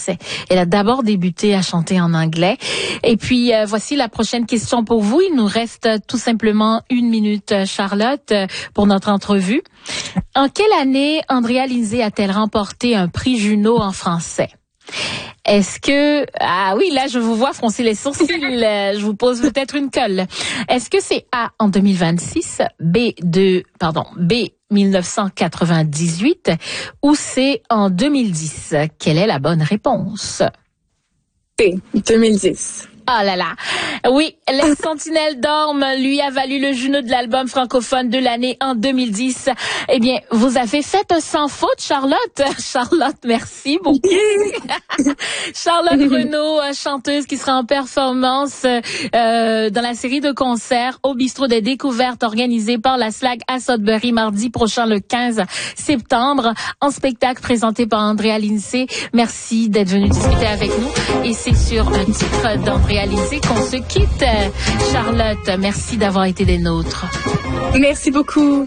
français. Elle a d'abord débuté à chanter en anglais. Et puis, voici la prochaine question pour vous. Il nous reste tout simplement 1 minute, Charlotte, pour notre entrevue. En quelle année Andrea Lindsay a-t-elle remporté un prix Juno en français? Est-ce que... Ah oui, là, je vous vois froncer les sourcils. Je vous pose peut-être une colle. Est-ce que c'est A, en 2026, B, 1998, ou C, en 2010? Quelle est la bonne réponse? C, 2010. Oh là là. Oui, Les Sentinelles dorment lui a valu le Juno de l'album francophone de l'année en 2010. Eh bien, vous avez fait un sans faute, Charlotte. Charlotte, merci beaucoup. Charlotte Renaud, chanteuse qui sera en performance dans la série de concerts au Bistrot des Découvertes organisée par la SLAG à Sudbury mardi prochain le 15 septembre en spectacle présenté par Andrea Lindsay. Merci d'être venu discuter avec nous et c'est sur un titre d'Andrea Lindsay qu'on se quitte. Charlotte, merci d'avoir été des nôtres. Merci beaucoup.